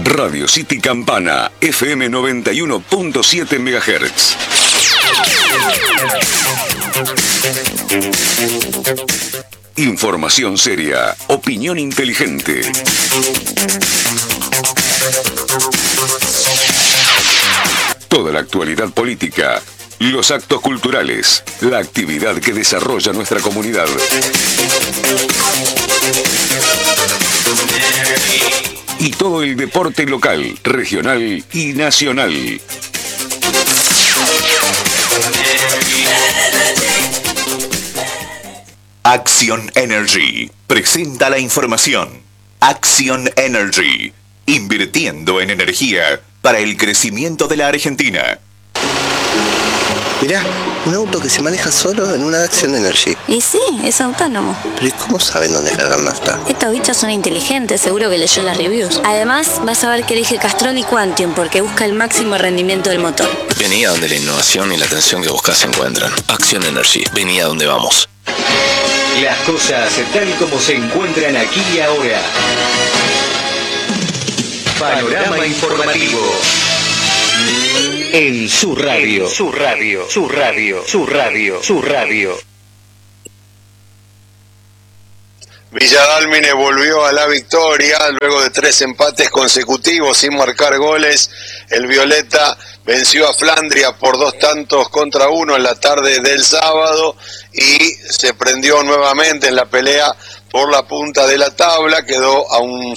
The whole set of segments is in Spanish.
Radio City Campana, FM 91.7 MHz. Información seria, opinión inteligente. Toda la actualidad política, los actos culturales, la actividad que desarrolla nuestra comunidad. Y todo el deporte local, regional y nacional. Action Energy presenta la información. Action Energy, invirtiendo en energía para el crecimiento de la Argentina. Mirá, un auto que se maneja solo en una Action Energy. Y sí, es autónomo. Pero ¿y cómo saben dónde cargar nafta? Estos bichos son inteligentes, seguro que leyó las reviews. Además, vas a ver que elige Castrol y Quantium porque busca el máximo rendimiento del motor. Vení a donde la innovación y la atención que buscas se encuentran. Action Energy, vení a donde vamos. Las cosas tal como se encuentran aquí y ahora. Panorama informativo. En su radio. Su radio. Su radio. Su radio. Su radio. Villa Dálmine volvió a la victoria luego de 3 empates consecutivos sin marcar goles. El Violeta venció a Flandria por 2-1 en la tarde del sábado y se prendió nuevamente en la pelea por la punta de la tabla. Quedó a una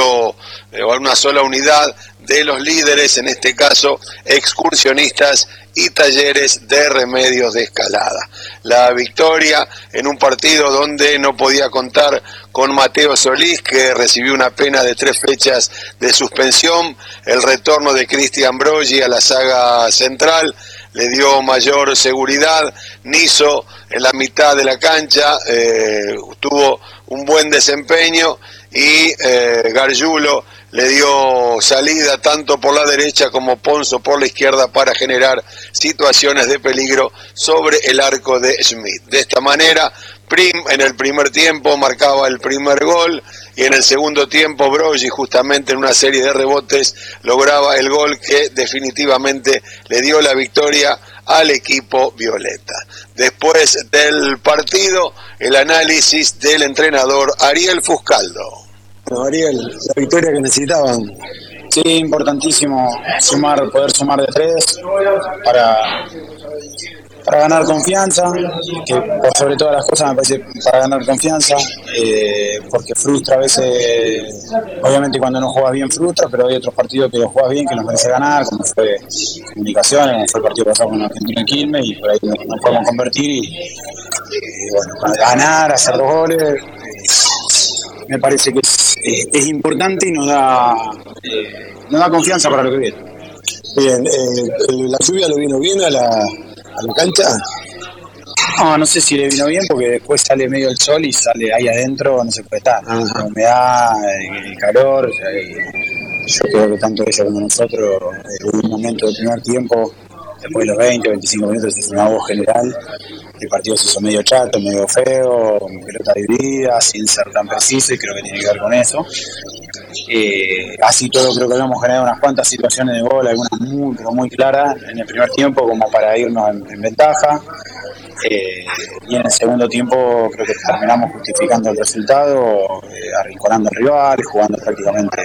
sola unidad de los líderes, en este caso Excursionistas y Talleres de Remedios de Escalada. La victoria en un partido donde no podía contar con Mateo Solís, que recibió una pena de 3 fechas de suspensión. El retorno de Cristian Broggi a la saga central le dio mayor seguridad. Niso en la mitad de la cancha tuvo un buen desempeño y Gargiulo le dio salida tanto por la derecha como Ponzo por la izquierda para generar situaciones de peligro sobre el arco de Schmidt. De esta manera, Prim en el primer tiempo marcaba el primer gol y en el segundo tiempo Broggi, justamente en una serie de rebotes, lograba el gol que definitivamente le dio la victoria al equipo violeta. Después del partido, el análisis del entrenador Ariel Fuscaldo. Bueno, Ariel, la victoria que necesitaban. Sí, importantísimo poder sumar de 3 para ganar confianza, que por sobre todas las cosas me parece para ganar confianza, porque frustra a veces, obviamente cuando no juegas bien frustra, pero hay otros partidos que los juegas bien que nos merece ganar, como fue Comunicaciones, como fue el partido pasado con Argentina en Quilmes, y por ahí nos podemos convertir y bueno, ganar, hacer 2 goles. Me parece que es importante y nos da confianza para lo que viene. Bien, ¿la lluvia le vino bien a la cancha? No sé si le vino bien porque después sale medio el sol y sale ahí adentro, no se puede estar. La humedad, el calor, yo creo que tanto ella como nosotros, en un momento del primer tiempo, después de los 20, 25 minutos, es una voz general. El partido se hizo medio chato, medio feo, con pelota dividida, sin ser tan preciso, y creo que tiene que ver con eso. Así todo creo que habíamos generado unas cuantas situaciones de gol, algunas muy, pero muy claras en el primer tiempo como para irnos en ventaja. Y en el segundo tiempo creo que terminamos justificando el resultado, arrinconando al rival, jugando prácticamente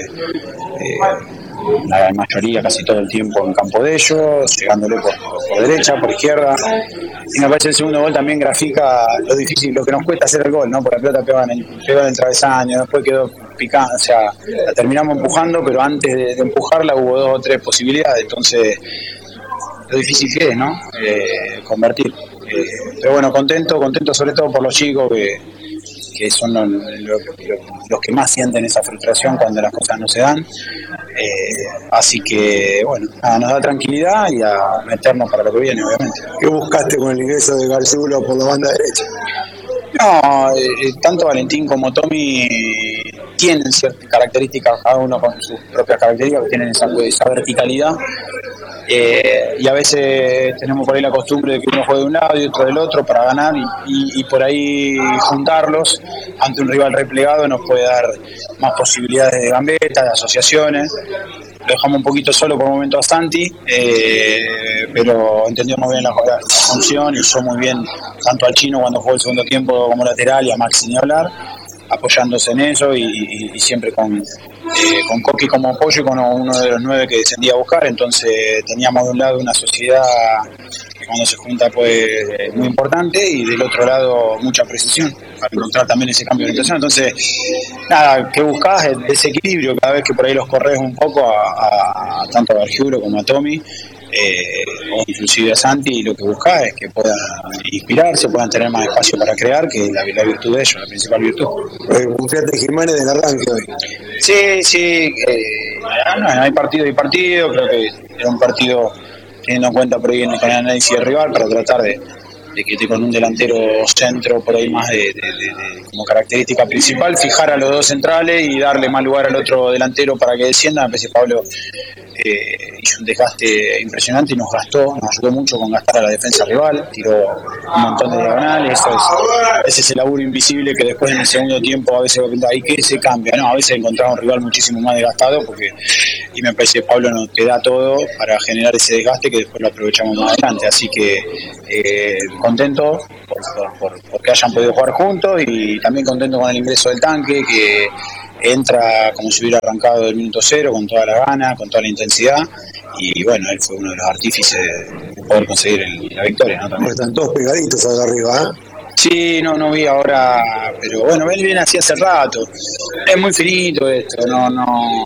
la mayoría, casi todo el tiempo en campo de ellos, llegándole por derecha, por izquierda. Y me parece el segundo gol también grafica lo difícil, lo que nos cuesta hacer el gol, ¿no? Porque la pelota pegó en el travesaño, después quedó picando, o sea, la terminamos empujando, pero antes de empujarla hubo 2 o 3 posibilidades, entonces lo difícil que es, ¿no? Convertir. Pero bueno, contento sobre todo por los chicos que son los que más sienten esa frustración cuando las cosas no se dan. Así que, bueno, nos da tranquilidad y a meternos para lo que viene, obviamente. ¿Qué buscaste con el ingreso de Gargiulo por la banda derecha? No, tanto Valentín como Tommy tienen ciertas características, cada uno con sus propias características, tienen esa verticalidad. Y a veces tenemos por ahí la costumbre de que uno juegue de un lado y otro del otro para ganar y por ahí juntarlos ante un rival replegado nos puede dar más posibilidades de gambeta, de asociaciones. Lo dejamos un poquito solo por el momento a Santi, pero entendió muy bien la función y usó muy bien tanto al Chino cuando jugó el segundo tiempo como lateral y a Maxi ni hablar, apoyándose en eso y siempre con Coqui como apoyo y con uno de los 9 que descendía a buscar. Entonces teníamos de un lado una sociedad que cuando se junta pues muy importante y del otro lado mucha precisión para encontrar también ese cambio de orientación. Entonces nada, que buscás ese equilibrio cada vez que por ahí los corres un poco a tanto a Bergiuro como a Tommy, o inclusive a Santi, y lo que buscás es que puedan inspirarse, puedan tener más espacio para crear, que es la virtud de ellos, la principal virtud. Confiate en Jiménez del arranque hoy. Sí, no, hay partido y partido, creo que era un partido teniendo en cuenta por ahí con el análisis del rival para tratar de que con un delantero centro por ahí más de como característica principal, fijar a los dos centrales y darle más lugar al otro delantero para que descienda. A veces Pablo hizo un desgaste impresionante y nos ayudó mucho con gastar a la defensa rival, tiró un montón de diagonales. Ese es el laburo invisible que después en el segundo tiempo a veces ahí que se cambia, a veces encontramos un rival muchísimo más desgastado y me parece que Pablo nos te da todo para generar ese desgaste que después lo aprovechamos más adelante, así que contento porque hayan podido jugar juntos y también contento con el ingreso del Tanque, que entra como si hubiera arrancado del minuto 0 con toda la gana, con toda la intensidad, y bueno, él fue uno de los artífices de poder conseguir la victoria, ¿no? También. Están todos pegaditos acá arriba, Sí, no vi ahora, pero bueno, él viene así hace rato. Es muy finito esto, no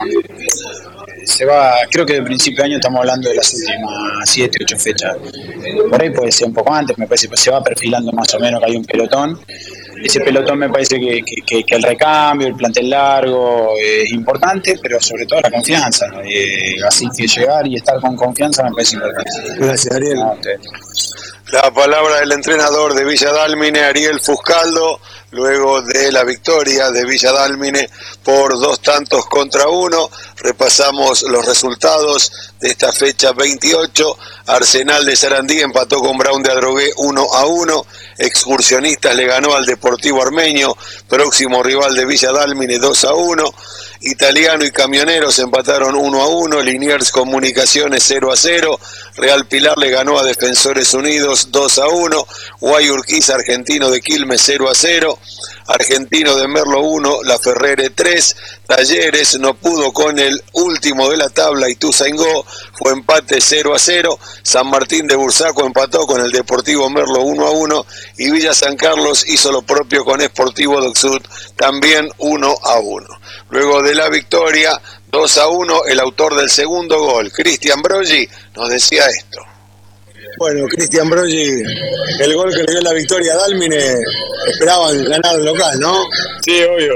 se va, creo que de principio de año estamos hablando de las últimas 7, 8 fechas. Por ahí puede ser un poco antes, me parece que se va perfilando más o menos que hay un pelotón. Ese pelotón me parece que el recambio, el plantel largo es importante, pero sobre todo la confianza. Así que llegar y estar con confianza me parece importante. Gracias, Ariel. La palabra del entrenador de Villa Dálmine, Ariel Fuscaldo, luego de la victoria de Villa Dálmine por 2-1. Repasamos los resultados de esta fecha 28. Arsenal de Sarandí empató con Brown de Adrogué 1-1. Excursionistas le ganó al Deportivo Armenio, próximo rival de Villa Dálmine 2-1. Italiano y Camioneros empataron 1-1, Liniers Comunicaciones 0-0, Real Pilar le ganó a Defensores Unidos 2-1, Guayurquiza Argentino de Quilmes 0-0, Argentino de Merlo 1, La Ferrere 3, Talleres no pudo con el último de la tabla, Ituzaingó, fue empate 0-0, San Martín de Bursaco empató con el Deportivo Merlo 1-1 y Villa San Carlos hizo lo propio con Sportivo Docsud, también 1-1. Luego de la victoria 2-1, el autor del segundo gol, Cristian Broggi, nos decía esto. Bueno, Cristian Broggi, el gol que le dio la victoria a Dálmine, esperaban ganar el local, ¿no? Sí, obvio.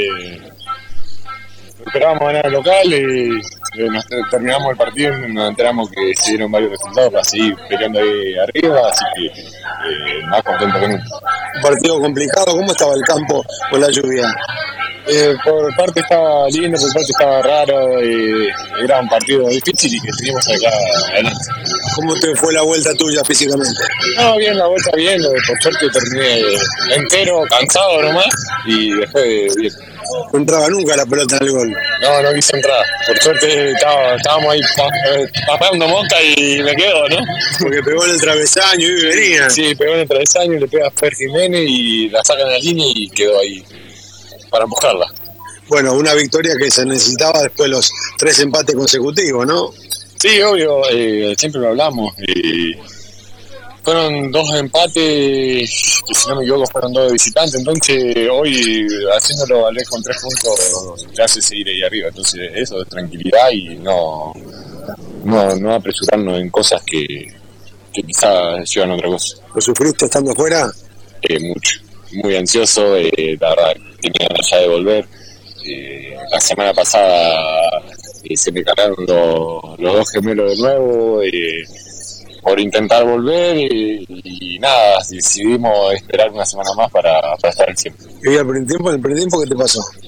Esperábamos ganar el local y nos terminamos el partido y nos enteramos que se dieron varios resultados para seguir peleando ahí arriba, así que más contento que nunca. Un partido complicado, ¿cómo estaba el campo con la lluvia? Por parte estaba lindo, por parte estaba raro, era un partido difícil y que seguimos acá adelante. ¿Cómo te fue la vuelta tuya físicamente? No, bien, la vuelta bien, por suerte terminé entero, cansado nomás y después bien. No entraba nunca la pelota en el gol. No quiso entrar, por suerte estábamos ahí pasando mosca y me quedo, ¿no? Porque pegó en el travesaño y venía. Sí, pegó en el travesaño, le pega a Fer Jiménez y la sacan a la línea y quedó ahí para empujarla. Bueno, una victoria que se necesitaba después de los 3 empates consecutivos, ¿no? Sí, obvio, siempre lo hablamos. Fueron 2 empates, que si no me equivoco fueron 2 de visitantes, entonces hoy haciéndolo valer con 3 puntos te hace seguir ahí arriba, entonces eso es tranquilidad y no apresurarnos en cosas que quizás llevan a otra cosa. ¿Lo sufriste estando fuera? Mucho, muy ansioso, la verdad tenía ganas ya de volver. La semana pasada se me cargaron los 2 gemelos de nuevo por intentar volver y nada, decidimos esperar una semana más para estar al 100. ¿Y el primer tiempo qué te pasó?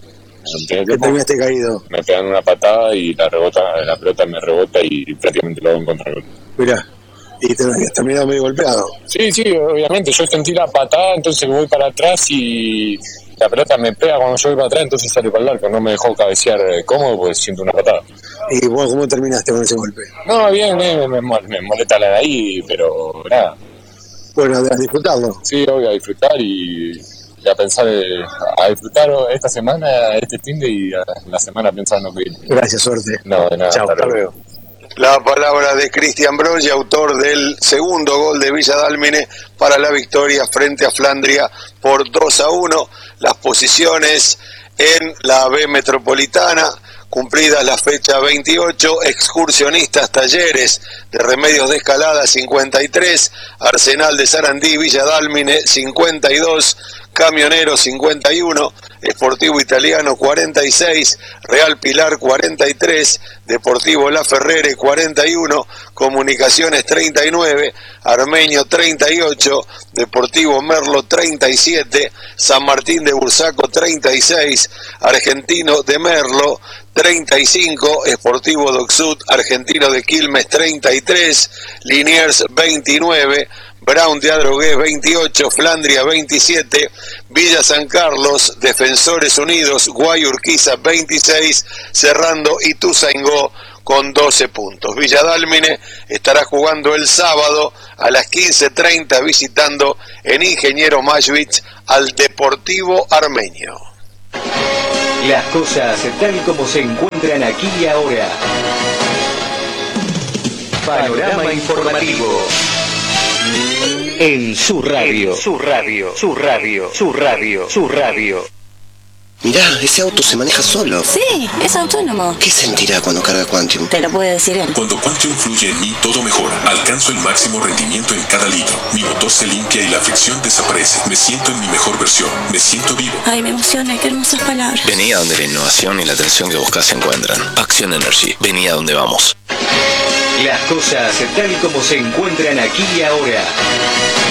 el primer Que tiempo. terminaste caído. Me pegan una patada y la pelota me rebota y prácticamente lo hago en contra del gol. Mirá, y te habías terminado medio golpeado. Sí, obviamente. Yo sentí la patada, entonces voy para atrás y la pelota me pega cuando yo voy para atrás, entonces sale para el arco. No me dejó cabecear cómodo porque siento una patada. ¿Y vos cómo terminaste con ese golpe? No, bien, me molesta la de ahí, pero nada. Bueno, a disfrutarlo. Sí, voy a disfrutar y a pensar, a disfrutar esta semana, este fin de y la semana pensando que... Gracias, suerte. No, de nada. Chao, hasta luego. La palabra de Cristian Broggi, autor del segundo gol de Villa Dálmine para la victoria frente a Flandria por 2-1. Las posiciones en la B Metropolitana, cumplida la fecha 28, Excursionistas Talleres de Remedios de Escalada 53, Arsenal de Sarandí, Villa Dálmine 52, Camioneros 51, Sportivo Italiano 46, Real Pilar 43, Deportivo La Ferrere 41, Comunicaciones 39, Armenio 38, Deportivo Merlo 37, San Martín de Bursaco 36, Argentino de Merlo 35, Sportivo Docsud, Argentino de Quilmes 33, Liniers 29, Brown de Adrogué 28, Flandria 27, Villa San Carlos, Defensores Unidos, Guayurquiza 26, cerrando Ituzaingó con 12 puntos. Villa Dálmine estará jugando el sábado a las 15:30 visitando en Ingeniero Mashvich al Deportivo Armenio. Las cosas tal como se encuentran aquí y ahora. Panorama informativo. En su radio. Su radio. Su radio. Su radio. Su radio. Mirá, ese auto se maneja solo. Sí, es autónomo. ¿Qué sentirá cuando carga Quantium? Te lo puede decir él. Cuando Quantium fluye en mí, todo mejora. Alcanzo el máximo rendimiento en cada litro. Mi motor se limpia y la fricción desaparece. Me siento en mi mejor versión. Me siento vivo. Ay, me emociona, qué hermosas palabras. Vení a donde la innovación y la atención que buscas se encuentran. Action Energy. Vení a donde vamos. Las cosas tal como se encuentran aquí y ahora.